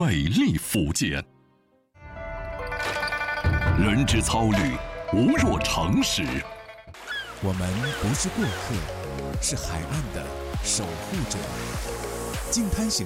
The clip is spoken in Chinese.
美丽福建。人之操履，无若长矢。 我们不是过客，是海岸的守护者。净滩行